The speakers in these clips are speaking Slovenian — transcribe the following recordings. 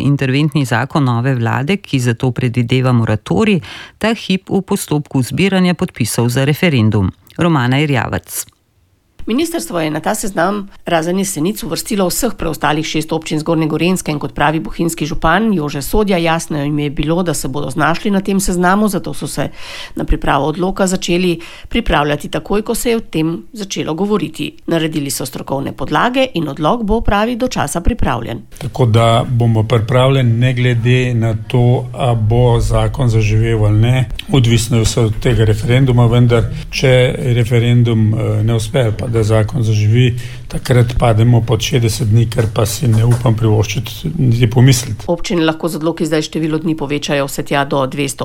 interventni zakon nove vlade, ki zato predvideva moratorij, ta hip v postopku zbiranja podpisov za referendum. Romana Irjavac. Ministrstvo je na ta seznam razen Jesenic uvrstilo vseh preostalih 6 občin Zgornje Gorenjske in kot pravi bohinjski župan Jože Sodja, jasno jim je bilo, da se bodo znašli na tem seznamu, zato so se na pripravo odloka začeli pripravljati takoj, ko se je o tem začelo govoriti. Naredili so strokovne podlage in odlok bo, pravi, do časa pripravljen. Tako da bomo pripravljeni ne glede na to, a bo zakon zaživel ali ne. Odvisno je vse od tega referenduma, vendar če referendum ne uspe, pa da zakon zaživi, takrat pademo pod 60 dni, ker pa si ne upam privoščiti niti pomisliti. Občine lahko z odloki zdaj število dni povečajo vse tja do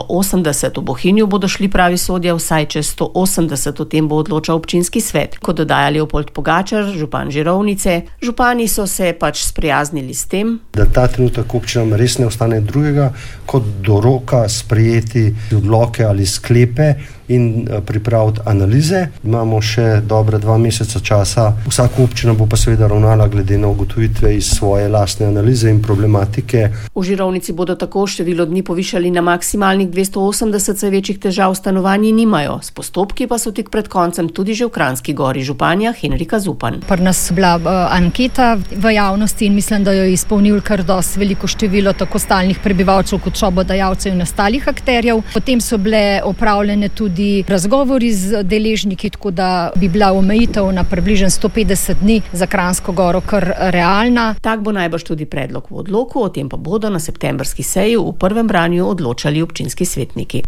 280. V Bohinju bodo šli, pravi Sodja, vsaj čez 180, o tem bo odločal občinski svet. Kot dodaja Leopold Pogačar, župan Žirovnice, župani so se pač sprijaznili s tem, da ta trenutek občinam res ne ostane drugega, kot do roka sprejeti odloke ali sklepe in pripraviti analize. Imamo še dobre 2 meseca časa. Vsaka občina bo pa seveda ravnala glede na ugotovitve iz svoje lastne analize in problematike. V Žirovnici bodo tako število dni povišali na maksimalnih 280, saj večjih težav stanovanji nimajo. S postopki pa so tik pred koncem tudi že v Kranjski Gori, županja Henrika Zupan. Pri nas bila anketa v javnosti in mislim, da jo je izpolnil kar dosti veliko število tako stalnih prebivalcev kot šobodajalcev in ostalih akterjev. Potem so bile opravljene tudi razgovori z deležniki, tako da bi bila omejitev na približno 150 dni za Kranjsko Goro kar realna. Tak bo najbrž tudi predlog v odloku, o tem pa bodo na septembrski seji v prvem branju odločali občinski svetniki.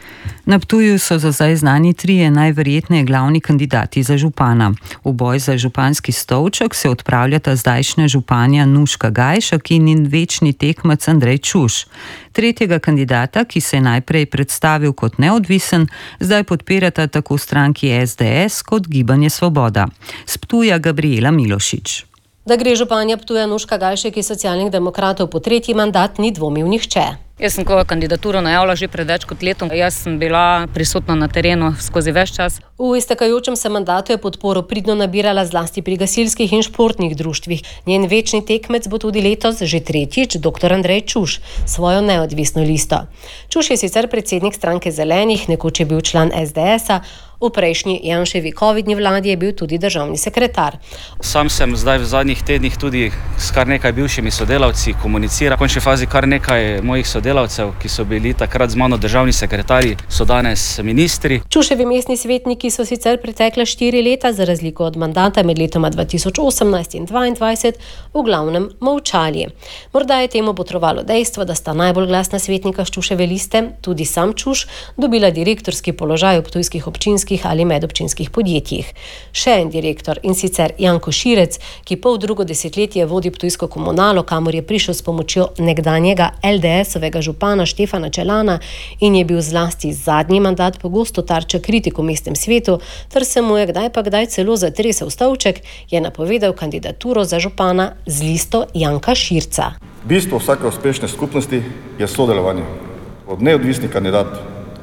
Na Ptuju so za zdaj znani 3 najverjetneje glavni kandidati za župana. V boj za županski stolček se odpravljata zdajšnja županja Nuška Gajšek in večni tekmec Andrej Čuš. Tretjega kandidata, ki se je najprej predstavil kot neodvisen, zdaj podpirata tako stranki SDS kot Gibanje Svoboda. S Ptuja Gabriela Milošič. Da gre županja Ptuja Nuška Gajšek iz Socialnih demokratov po 3. mandat, ni dvomil nihče. Jaz sem kandidaturo najavila že pred več kot letom. Jaz sem bila prisotna na terenu skozi ves čas. V iztekajočem se mandatu je podporo pridno nabirala zlasti pri gasilskih in športnih društvih. Njen večni tekmec bo tudi letos že 3. dr. Andrej Čuš, svojo neodvisno listo. Čuš je sicer predsednik stranke Zelenih, nekoč je bil član SDS-a, v prejšnji Janševi covidni vladi je bil tudi državni sekretar. Sam sem zdaj v zadnjih tednih tudi s kar nekaj bivšimi sodelavci komuniciral. V končni fazi kar nekaj mojih sodelavcev, ki so bili takrat z mano državni sekretarji, so danes ministri. Čuševi mestni svetniki so sicer pretekle 4 leta, za razliko od mandata med letoma 2018 in 2022, v glavnem molčali. Morda je temu botrovalo dejstvo, da sta najbolj glasna svetnika s Čuševe liste, tudi sam Čuš, dobila direktorski položaj v ptujskih občinskih ali medobčinskih podjetjih. Še en direktor, in sicer Janko Širec, ki pol drugo desetletje vodi ptujsko komunalo, kamor je prišel s pomočjo nekdanjega LDS-ovega župana Štefana Čelana in je bil zlasti zadnji mandat pogosto tarča kritik v mestnem svetu, ter se mu je kdaj pa kdaj celo zatresel stolček, je napovedal kandidaturo za župana z listo Janka Širca. Bistvo vsake uspešne skupnosti je sodelovanje. Od neodvisni kandidat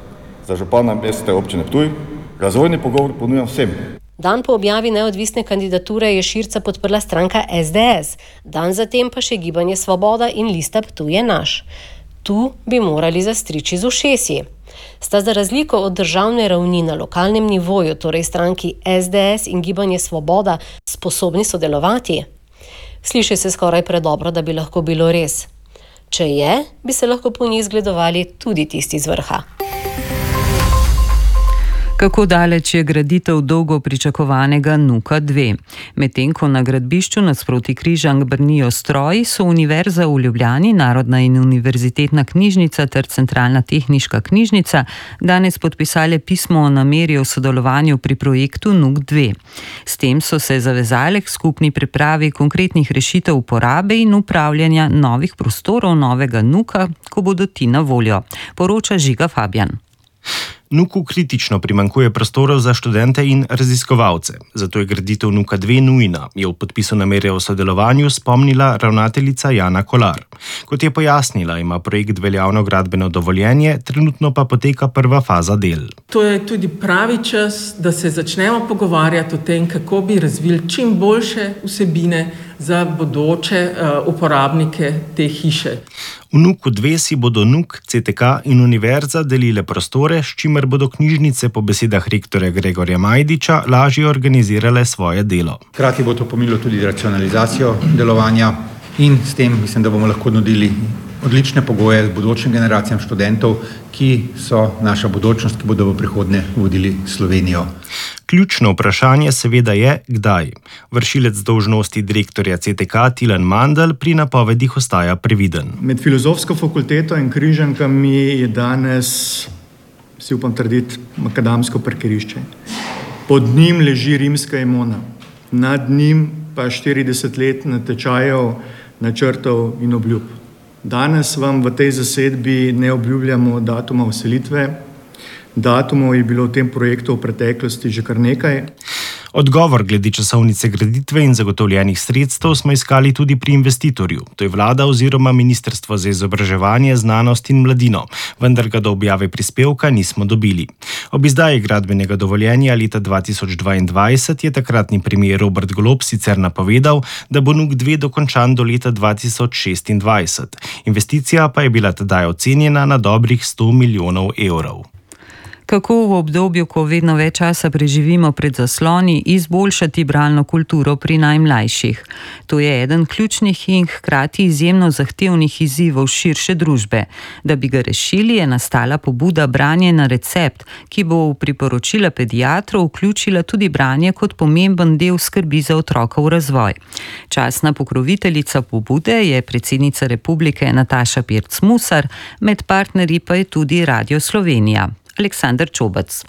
za župana mestne občine Ptuj razvojni pogovor ponujam vsem. Dan po objavi neodvisne kandidature je Širca podprla stranka SDS, dan zatem pa še Gibanje Svoboda in lista Ptuj je naš. Tu bi morali zastriči z ušesi. Sta za razliko od državne ravni na lokalnem nivoju, torej stranki SDS in Gibanje Svoboda, sposobni sodelovati? Sliši se skoraj predobro, da bi lahko bilo res. Če je, bi se lahko po njih zgledovali tudi tisti z vrha. Kako daleč je graditev dolgo pričakovanega NUK 2? Medtem ko na gradbišču nasproti Križank brnijo stroji, so Univerza v Ljubljani, Narodna in univerzitetna knjižnica ter Centralna tehniška knjižnica danes podpisale pismo o nameri o sodelovanju pri projektu NUK 2. S tem so se zavezale k skupni pripravi konkretnih rešitev uporabe in upravljanja novih prostorov novega NUK-a, ko bodo ti na voljo, poroča Žiga Fabjan. NUK-u kritično primanjkuje prostorov za študente in raziskovalce, zato je graditev NUK 2 nujna, je v podpisu namere o sodelovanju spomnila ravnateljica Jana Kolar. Kot je pojasnila, ima projekt veljavno gradbeno dovoljenje, trenutno pa poteka prva faza del. To je tudi pravi čas, da se začnemo pogovarjati o tem, kako bi razvili čim boljše vsebine za bodoče uporabnike te hiše. V NUK 2 si bodo NUK, CTK in univerza delile prostore, s čimer bodo knjižnice po besedah rektorja Gregorja Majdiča lažje organizirale svoje delo. Hkrati bo to pomenilo tudi racionalizacijo delovanja in s tem mislim, da bomo lahko nudili odlične pogoje bodočim generacijam študentov, ki so naša bodočnost, ki bodo v prihodnje vodili Slovenijo. Ključno vprašanje seveda je, kdaj. Vršilec dolžnosti direktorja CTK Tilen Mandl pri napovedih ostaja previden. Med filozofsko fakulteto in Križankami je danes, si upam trditi, makadamsko parkirišče. Pod njim leži rimska Emona, nad njim pa 40 let natečajev, načrtov in obljub. Danes vam v tej zasedbi ne obljubljamo datuma vselitve. Datumov je bilo v tem projektu v preteklosti že kar nekaj. Odgovor glede časovnice graditve in zagotovljenih sredstev smo iskali tudi pri investitorju, to je vlada oziroma Ministrstvo za izobraževanje, znanost in mladino, vendar ga do objave prispevka nismo dobili. Ob izdaji gradbenega dovoljenja leta 2022 je takratni premier Robert Golob sicer napovedal, da bo NUK 2 dokončan do leta 2026. Investicija pa je bila tedaj ocenjena na dobrih 100 milijonov evrov. Kako v obdobju, ko vedno več časa preživimo pred zasloni, izboljšati bralno kulturo pri najmlajših? To je eden ključnih in hkrati izjemno zahtevnih izzivov širše družbe. Da bi ga rešili, je nastala pobuda Branje na recept, ki bo v priporočila pediatrov vključila tudi branje kot pomemben del skrbi za otrokov razvoj. Častna pokroviteljica pobude je predsednica Republike Nataša Pirc Musar, med partnerji pa je tudi Radio Slovenija. Aleksandar Čobac.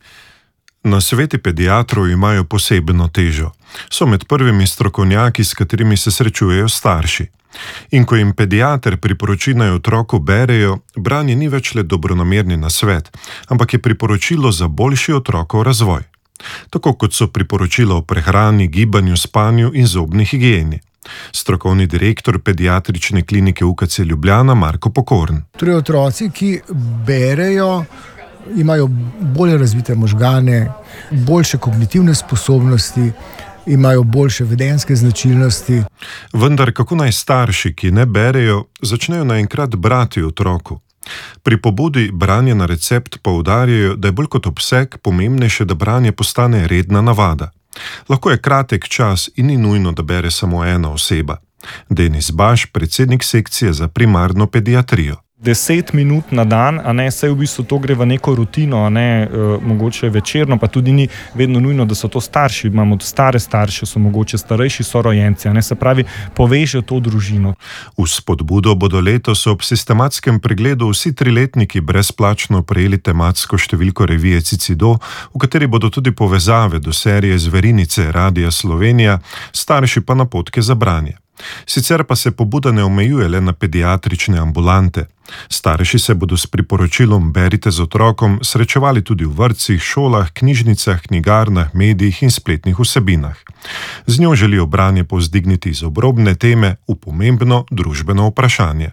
Nasveti pediatrov imajo posebno težo. So med prvimi strokovnjaki, s katerimi se srečujejo starši. In ko jim pediater priporoči naj otroku berejo, branje ni več le dobronamerni nasvet, ampak je priporočilo za boljši otrokov razvoj. Tako kot so priporočila o prehrani, gibanju, spanju in zobni higieni. Strokovni direktor pediatrične klinike UKC Ljubljana Marko Pokorn. Torej otroci, ki berejo, imajo bolje razvite možgane, boljše kognitivne sposobnosti, imajo boljše vedenjske značilnosti. Vendar kako naj starši, ki ne berejo, začnejo naenkrat brati otroku? Pri pobudi Branje na recept poudarjajo, da je bolj kot obseg pomembnejše, da branje postane redna navada. Lahko je kratek čas in ni nujno, da bere samo ena oseba. Denis Baš, predsednik sekcije za primarno pediatrijo. 10 minut na dan, a ne, saj v bistvu to gre v neko rutino, a ne, mogoče večerno, pa tudi ni vedno nujno, da so to starši, imamo stare starše, so mogoče starejši sorojenci, a ne, se pravi, poveže to družino. V spodbudo bodo letos ob sistematskem pregledu vsi 3-letniki brezplačno prejeli tematsko številko revije Cicido, v kateri bodo tudi povezave do serije Zverinice Radia Slovenija, starši pa napotke za branje. Sicer pa se pobuda ne omejuje le na pediatrične ambulante. Starši se bodo s priporočilom Berite z otrokom srečevali tudi v vrtcih, šolah, knjižnicah, knjigarnah, medijih in spletnih vsebinah. Z njo želijo branje povzdigniti iz obrobne teme v pomembno družbeno vprašanje.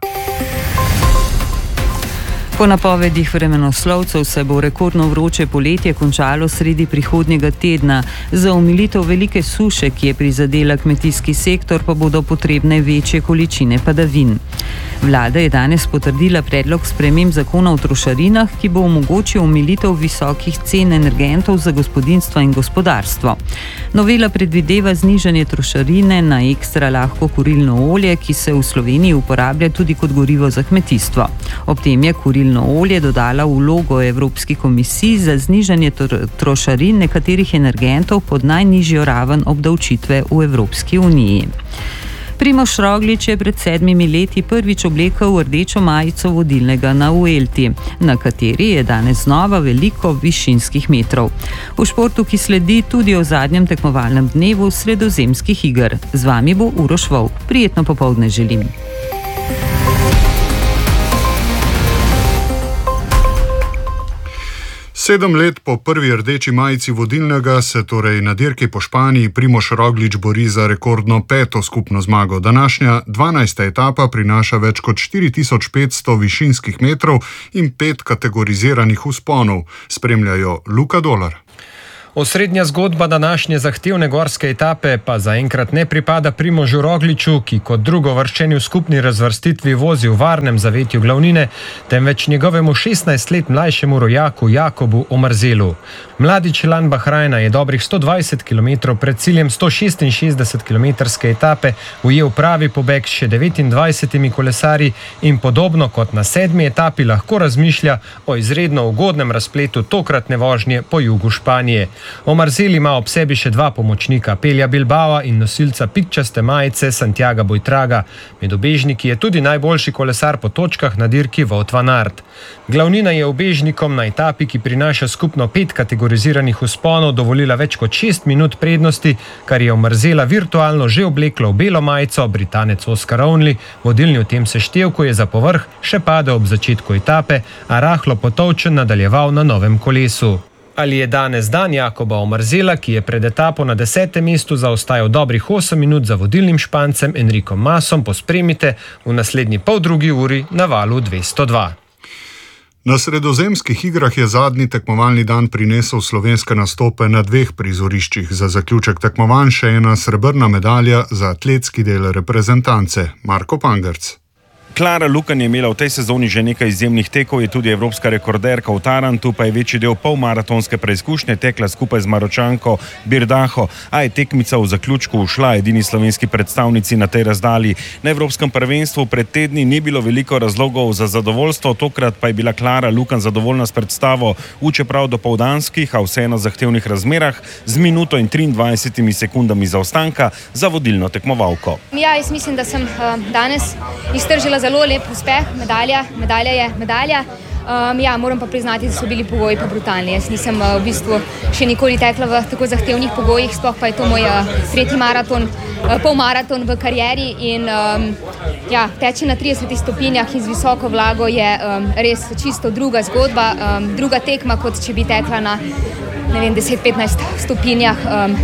Po napovedih vremenoslovcev se bo rekordno vroče poletje končalo sredi prihodnjega tedna. Za omilitev velike suše, ki je prizadela kmetijski sektor, pa bodo potrebne večje količine padavin. Vlada je danes potrdila predlog sprememb zakona o trošarinah, ki bo omogočil omilitev visokih cen energentov za gospodinjstva in gospodarstvo. Novela predvideva znižanje trošarine na ekstra lahko kurilno olje, ki se v Sloveniji uporablja tudi kot gorivo za kmetijstvo. Ob tem je kurilno olje dodala vlogo Evropski komisiji za znižanje trošarin nekaterih energentov pod najnižjo raven obdavčitve v Evropski uniji. Primož Roglič je pred 7 leti prvič oblekel rdečo majico vodilnega na Vuelti, na kateri je danes znova veliko višinskih metrov. V športu, ki sledi tudi o zadnjem tekmovalnem dnevu sredozemskih iger. Z vami bo Uroš Vovk. Prijetno popoldne želim. Sedem let po prvi rdeči majici vodilnega se torej na dirki po Španiji Primož Roglič bori za rekordno 5. skupno zmago. Današnja 12. etapa prinaša več kot 4500 višinskih metrov in 5 kategoriziranih vzponov. Spremljajo Luka Dolar. Osrednja zgodba današnje zahtevne gorske etape pa zaenkrat ne pripada Primožu Rogliču, ki kot drugovrščeni v skupni razvrstitvi vozi v varnem zavetju glavnine, temveč njegovemu 16 let mlajšemu rojaku Jakobu Omarzelu. Mladi član Bahrajna je dobrih 120 km pred ciljem 166 km etape ujel pravi pobeg s še 29 kolesarji in podobno kot na 7. etapi lahko razmišlja o izredno ugodnem razpletu tokratne vožnje po jugu Španije. Omarzel ima ob sebi še 2 pomočnika, Pelja Bilbaoa in nosilca pikčaste majice Santiaga Buitraga. Med ubežniki je tudi najboljši kolesar po točkah na dirki Wout van Aert. Glavnina je ubežnikom na etapi, ki prinaša skupno 5 kategoriziranih vzponov, dovolila več kot 6 minut prednosti, kar je Omarzela virtualno že obleklo v belo majico. Britanec Oscar Only, vodilni v tem seštevku, je za povrh še padel ob začetku etape, a rahlo potolčen nadaljeval na novem kolesu. Ali je danes dan Jakoba Omarzela, ki je pred etapo na 10. mestu zaostajal dobrih 8 minut za vodilnim Špancem Enricom Masom, pospremite v naslednji poldrugi uri na valu 202. Na sredozemskih igrah je zadnji tekmovalni dan prinesel slovenske nastope na 2 prizoriščih. Za zaključek tekmovanj še ena srebrna medalja za atletski del reprezentance. Marko Pangerc. Klara Lukan je imela v tej sezoni že nekaj izjemnih tekov, je tudi evropska rekorderka v Tarantu, pa je večji del polmaratonske preizkušnje tekla skupaj z Maročanko Birdaho, a je tekmica v zaključku ušla edini slovenski predstavnici na tej razdalji. Na evropskem prvenstvu pred tedni ni bilo veliko razlogov za zadovoljstvo, tokrat pa je bila Klara Lukan zadovoljna s predstavo v čeprav dopoldanskih, a vseeno zahtevnih razmerah z minuto in 23 sekundami zaostanka za vodilno tekmovalko. Ja, jaz mislim, da sem danes iztržila zelo lep uspeh, medalja je medalja. Moram pa priznati, da so bili pogoji pa brutalni. Jaz nisem v bistvu še nikoli tekla v tako zahtevnih pogojih, sploh pa je to moj 3. maraton, polmaraton v karieri in teči na 30 stopinjah in z visoko vlago je res čisto druga zgodba, druga tekma, kot če bi tekla na 10-15 stopinjah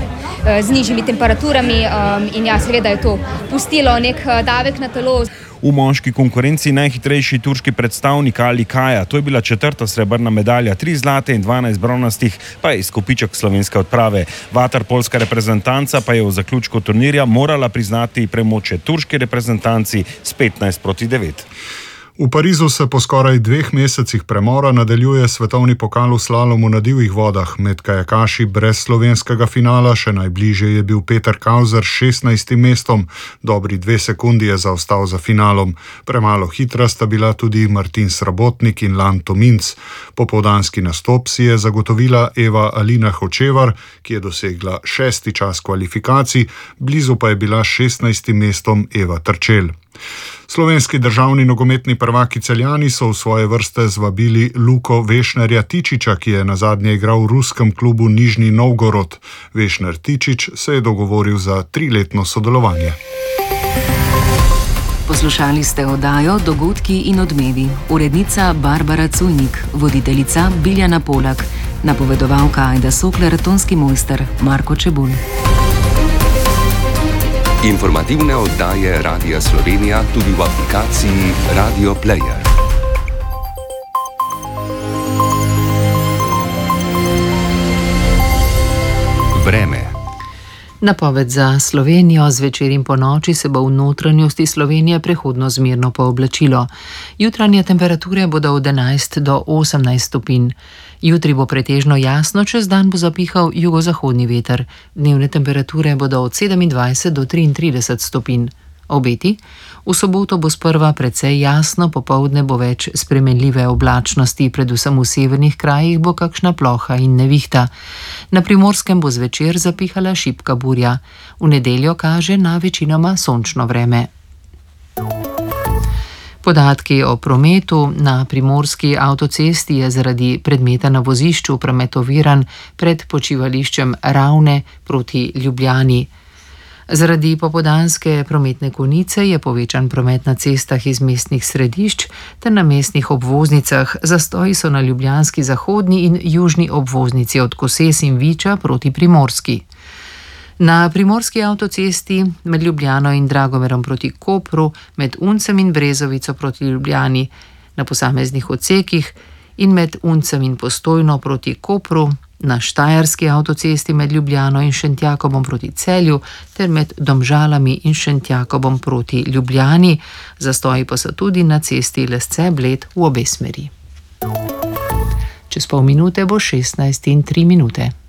z nižjimi temperaturami in seveda je to pustilo nek davek na telo. V moški konkurenci najhitrejši turški predstavnik Ali Kaja, to je bila 4. srebrna medalja, 3 zlate in 12 bronastih, pa je izkupiček slovenske odprave. Vaterpolska reprezentanca pa je v zaključku turnirja morala priznati premoč turški reprezentanci s 15-9. V Parizu se po skoraj 2 mesecih premora nadaljuje svetovni pokal v slalomu na divjih vodah. Med kajakaši brez slovenskega finala še najbližje je bil Peter Kauzer s 16. mestom, dobri 2 sekundi je zaostal za finalom. Premalo hitra sta bila tudi Martin Srabotnik in Lan Tominc. Popoldanski nastop si je zagotovila Eva Alina Hočevar, ki je dosegla 6. čas kvalifikacij, blizu pa je bila 16. mestom Eva Trčel. Slovenski državni nogometni prvaki Celjani so v svoje vrste zvabili Luko Vešnerja Tičiča, ki je nazadnje igral v ruskem klubu Nižni Novgorod. Vešner Tičič se je dogovoril za 3-letno sodelovanje. Poslušali ste oddajo Dogodki in odmevi. Urednica Barbara Cujnik, voditeljica Biljana Polak, napovedovalka Ajda Sokler, tonski mojster Marko Čebulj. Informativne oddaje Radia Slovenija tudi v aplikaciji Radio Player. Vreme. Napoved za Slovenijo: zvečer in ponoči se bo v notranjosti Slovenije prehodno zmerno pooblačilo. Jutranje temperature bodo od 11 do 18 stopinj. Jutri bo pretežno jasno, čez dan bo zapihal jugozahodni veter. Dnevne temperature bodo od 27 do 33 stopinj. Obeti: v soboto bo sprva precej jasno, popoldne bo več spremenljive oblačnosti, predvsem v severnih krajih bo kakšna ploha in nevihta. Na Primorskem bo zvečer zapihala šibka burja. V nedeljo kaže na večinoma sončno vreme. Podatki o prometu. Na primorski avtocesti je zaradi predmeta na vozišču promet oviran pred počivališčem Ravne proti Ljubljani. Zaradi popoldanske prometne konice je povečan promet na cestah iz mestnih središč ter na mestnih obvoznicah. Zastoji so na ljubljanski zahodni in južni obvoznici od Koses in Viča proti Primorski. Na primorski avtocesti med Ljubljano in Dragomerom proti Kopru, med Uncem in Brezovico proti Ljubljani, na posameznih odsekih in med Uncem in Postojno proti Kopru na Štajerski avtocesti med Ljubljano in Šentjakobom proti Celju ter med Domžalami in Šentjakobom proti Ljubljani. Zastoji pa so tudi na cesti Lesce-Bled v obe smeri. Čez pol minute bo 16:03.